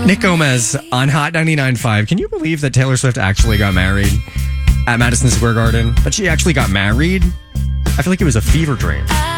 Nick Gomez on Hot 99.5. Can you believe that Taylor Swift actually got married at Madison Square Garden? But she actually got married? I feel like it was a fever dream.